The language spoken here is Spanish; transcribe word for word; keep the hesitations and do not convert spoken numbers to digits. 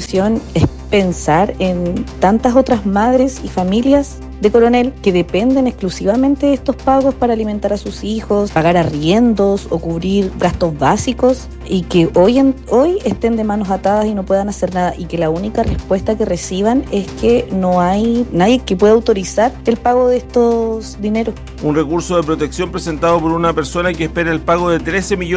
protección es pensar en tantas otras madres y familias de Coronel que dependen exclusivamente de estos pagos para alimentar a sus hijos, pagar arriendos o cubrir gastos básicos, y que hoy, en, hoy estén de manos atadas y no puedan hacer nada, y que la única respuesta que reciban es que no hay nadie que pueda autorizar el pago de estos dineros. Un recurso de protección presentado por una persona que espera el pago de trece millones